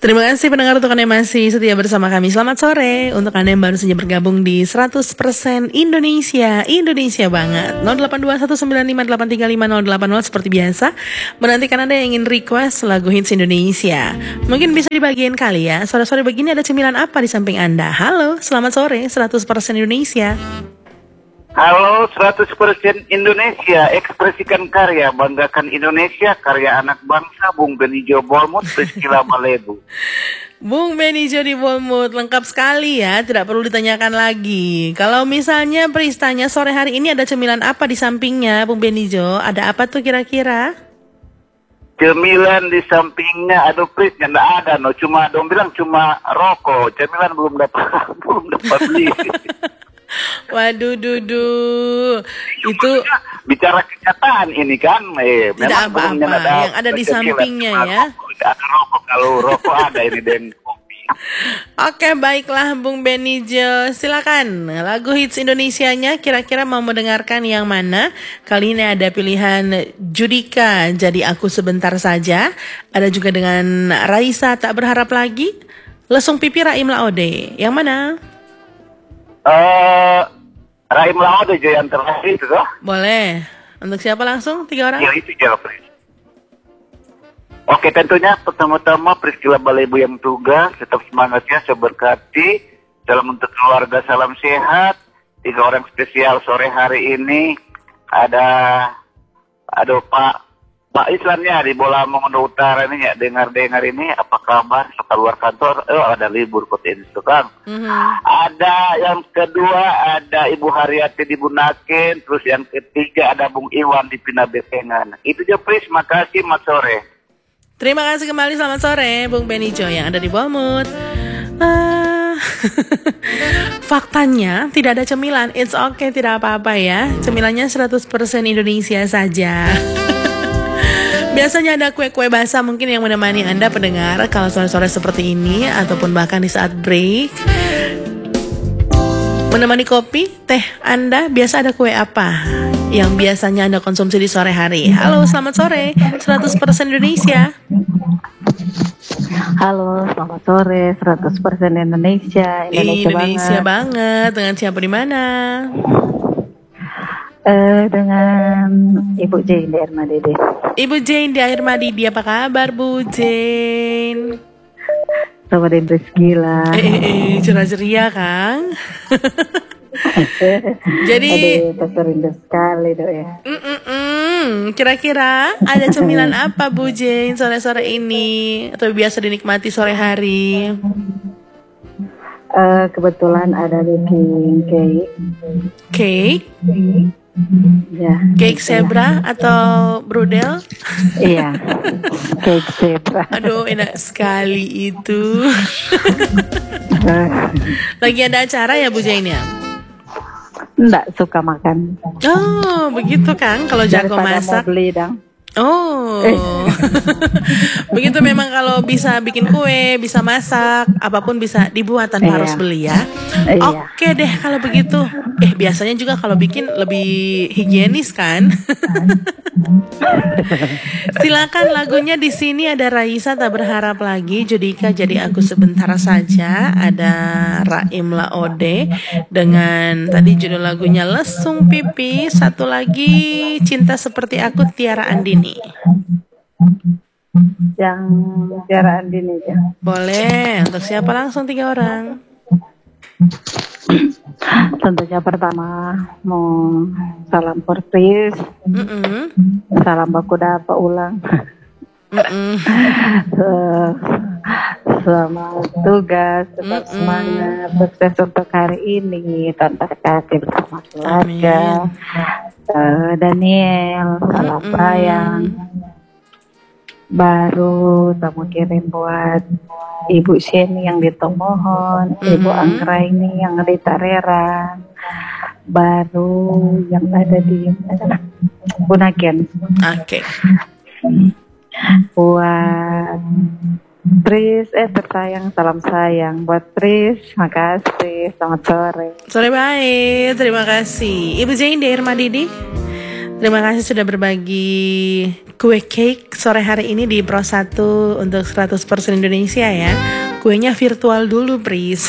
Terima kasih pendengar untuk Anda yang masih setia bersama kami. Selamat sore untuk Anda yang baru saja bergabung di 100% Indonesia. Indonesia banget. 082195835080 seperti biasa. Menantikan Anda yang ingin request lagu hits Indonesia. Mungkin bisa dibagiin kali ya. Sore-sore begini ada cemilan apa di samping Anda? Halo, selamat sore 100% Indonesia. Halo 100% Indonesia, ekspresikan karya, banggakan Indonesia, karya anak bangsa, Bung Benijo Bolmut, Priscila Malebu. Bung Benijo di Bolmut, lengkap sekali ya, tidak perlu ditanyakan lagi. Kalau misalnya Pristanya sore hari ini ada cemilan apa di sampingnya, Bung Benijo? Ada apa tuh kira-kira? Cemilan di sampingnya, aduh Pris, nggak ada, no. Cuma dong bilang cuma rokok, cemilan belum dapat beli. Waduh, itu bicara kenyataan ini kan, tidak apa-apa. Yang ada di sampingnya ya. Ada rokok, kalau rokok ada ini dan kopi. Oke, baiklah Bung Benijo, silakan lagu hits Indonesianya. Kira-kira mau mendengarkan yang mana? Kali ini ada pilihan Judika, Jadi Aku Sebentar Saja. Ada juga dengan Raisa, Tak Berharap Lagi. Lesung Pipi, Raim Laode. Yang mana? Raim Laode yang terakhir itu toh? Boleh. Untuk siapa langsung? 3 orang? Ya itu jawab Pris. Oke, tentunya pertama-tama Priscila Malebu yang tugas, tetap semangat ya, seberkati. Salam untuk keluarga, salam sehat. 3 orang spesial sore hari ini ada Pak Islamnya di Bola Mongondo Utara ini ya, dengar ini apa kabar setelah luar kantor? Ada libur kok ini Kang. Ada yang kedua ada Ibu Haryati di Bunaken, terus yang ketiga ada Bung Iwan di Pinabekengan. Itu aja Pris, makasih mas sore. Terima kasih kembali, selamat sore Bung Benijo yang ada di Bolmut. Faktanya tidak ada cemilan. It's okay, tidak apa-apa ya. Cemilannya 100% Indonesia saja. Biasanya ada kue-kue basah mungkin yang menemani Anda pendengar kalau sore-sore seperti ini, ataupun bahkan di saat break. Menemani kopi, teh Anda, biasa ada kue apa yang biasanya Anda konsumsi di sore hari? Halo, selamat sore 100% Indonesia. Halo, selamat sore 100% Indonesia. Indonesia banget. Dengan siapa di mana? Dengan Ibu Jane di Airmadidi. Ibu Jane di Airmadidi, apa kabar Bu Jane? Sama dengan Priscila. Ceria-ceria Kang. Jadi rindu sekali dok ya. Kira-kira ada cemilan apa Bu Jane sore-sore ini, atau biasa dinikmati sore hari? Kebetulan ada baking cake. Ya. Cake zebra atau brudel? Iya, cake zebra. Aduh, enak sekali itu. Lagi ada acara ya Bu Jane ya? Enggak suka makan. Oh, begitu Kang, kalau jago masak. Mau beli dong. Oh, begitu memang kalau bisa bikin kue, bisa masak, apapun bisa dibuat tanpa harus beli ya. Oke deh kalau begitu. Biasanya juga kalau bikin lebih higienis kan. Silakan lagunya di sini ada Raisa Tak Berharap Lagi, Judika Jadi Aku Sebentar Saja, ada Raim Laode dengan tadi judul lagunya Lesung Pipi, satu lagi Cinta Seperti Aku Tiara Andini. Yang Tiara Andini ya. Boleh, untuk siapa langsung 3 orang? Tentunya pertama mau salam for Pris, salam baku dapat ulang. Selamat tugas, tetap semangat, sukses untuk hari ini, tanpa kaki bersama keluarga. Daniel, salam bayang. Baru kamu kirim buat Ibu Sheni yang di Tomohon, Ibu Anggra ini yang di Tarera, baru yang ada di Bunaken. Oke. Buat Tris, tersayang, salam sayang buat Tris, makasih, selamat sore. Sore baik, terima kasih. Ibu Jane di Airmadidi. Terima kasih sudah berbagi kue cake sore hari ini di Pro 1 untuk 100% Indonesia ya. Kuenya virtual dulu, please.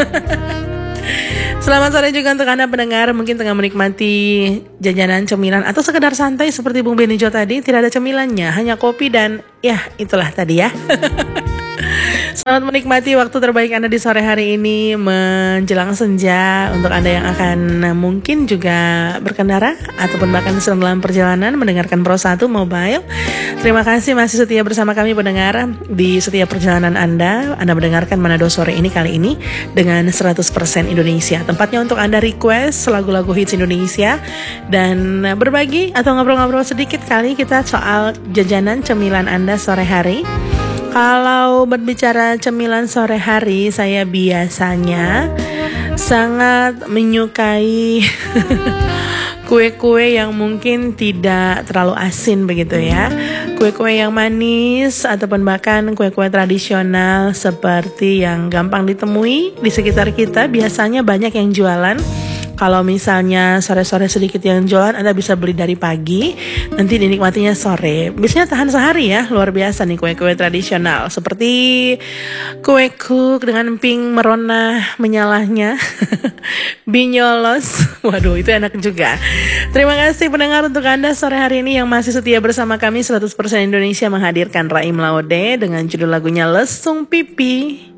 Selamat sore juga untuk Anda pendengar, mungkin tengah menikmati jajanan cemilan atau sekedar santai seperti Bung Benijo tadi, tidak ada cemilannya, hanya kopi dan ya itulah tadi ya. Selamat menikmati waktu terbaik Anda di sore hari ini menjelang senja. Untuk Anda yang akan mungkin juga berkendara ataupun bahkan sedang dalam perjalanan mendengarkan Pro 1 Mobile, terima kasih masih setia bersama kami pendengar di setiap perjalanan Anda. Anda mendengarkan Manado sore ini kali ini dengan 100% Indonesia. Tempatnya untuk Anda request lagu-lagu hits Indonesia dan berbagi atau ngobrol-ngobrol sedikit kali kita soal jajanan cemilan Anda sore hari. Kalau berbicara cemilan sore hari, saya biasanya sangat menyukai kue-kue yang mungkin tidak terlalu asin begitu ya. Kue-kue yang manis ataupun bahkan kue-kue tradisional seperti yang gampang ditemui di sekitar kita. Biasanya banyak yang jualan. Kalau misalnya sore-sore sedikit yang jualan, Anda bisa beli dari pagi, nanti dinikmatinya sore. Biasanya tahan sehari ya, luar biasa nih kue-kue tradisional. Seperti kue kuk dengan pink merona menyalahnya, binyolos, waduh itu enak juga. Terima kasih pendengar untuk Anda sore hari ini yang masih setia bersama kami 100% Indonesia menghadirkan Raim Laude dengan judul lagunya Lesung Pipi.